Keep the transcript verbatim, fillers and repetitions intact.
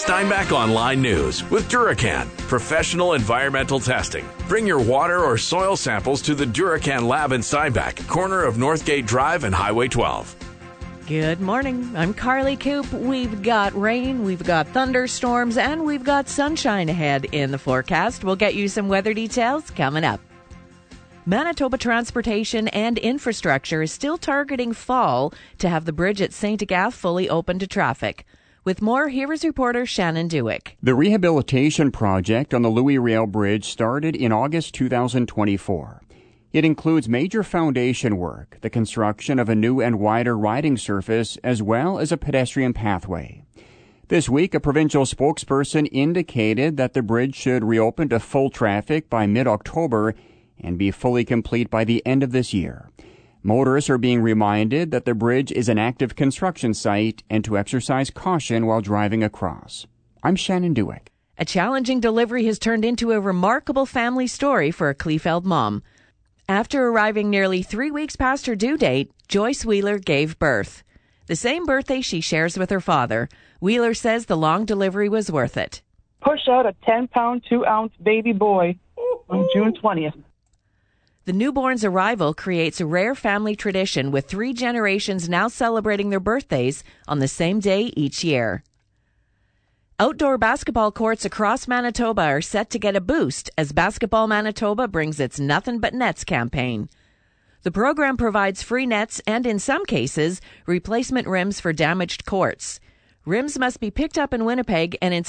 Steinbach Online News with Duracan, professional environmental testing. Bring your water or soil samples to the Duracan lab in Steinbach, corner of Northgate Drive and Highway twelve. Good morning. I'm Carly Coop. We've got rain, we've got thunderstorms, and we've got sunshine ahead in the forecast. We'll get you some weather details coming up. Manitoba Transportation and Infrastructure is still targeting fall to have the bridge at Saint Agathe fully open to traffic. With more, here is reporter Shannon Dewick. The rehabilitation project on the Louis Riel Bridge started in August two thousand twenty-four. It includes major foundation work, the construction of a new and wider riding surface, as well as a pedestrian pathway. This week, a provincial spokesperson indicated that the bridge should reopen to full traffic by mid-October and be fully complete by the end of this year. Motorists are being reminded that the bridge is an active construction site and to exercise caution while driving across. I'm Shannon Dewick. A challenging delivery has turned into a remarkable family story for a Kleefeld mom. After arriving nearly three weeks past her due date, Joyce Wheeler gave birth. The same birthday she shares with her father. Wheeler says the long delivery was worth it. Push out a ten-pound, two-ounce baby boy on June twentieth. The newborn's arrival creates a rare family tradition with three generations now celebrating their birthdays on the same day each year. Outdoor basketball courts across Manitoba are set to get a boost as Basketball Manitoba brings its Nothing But Nets campaign. The program provides free nets and, in some cases, replacement rims for damaged courts. Rims must be picked up in Winnipeg and installed